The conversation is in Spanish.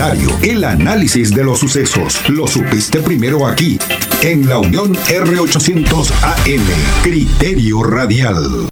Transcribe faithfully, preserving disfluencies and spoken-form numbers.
comentario, el análisis de los sucesos. Lo supiste primero aquí, en la Unión R ochocientos A M, Criterio Radial.